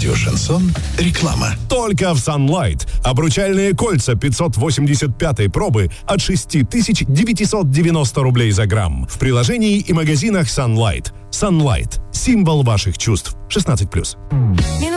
радио «Шансон» реклама. Только в Sunlight. Обручальные кольца 585 пробы от 6990 рублей за грамм. В приложении и магазинах Sunlight. Sunlight. Символ ваших чувств. 16+.